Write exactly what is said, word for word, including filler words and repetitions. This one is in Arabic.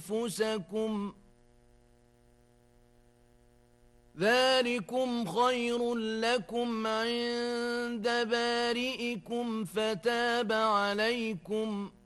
أنفسكم ذلكم خير لكم عند بارئكم فتاب عليكم